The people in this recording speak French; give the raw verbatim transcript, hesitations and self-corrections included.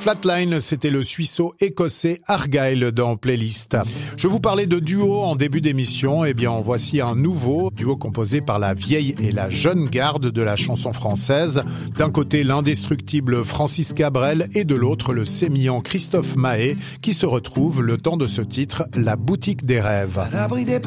Flatline, c'était le suisseau-écossais Argyle dans Playlist. Je vous parlais de duo en début d'émission, eh bien en voici un nouveau duo composé par la vieille et la jeune garde de la chanson française. D'un côté l'indestructible Francis Cabrel et de l'autre le sémillant Christophe Maé qui se retrouve le temps de ce titre, La boutique des rêves.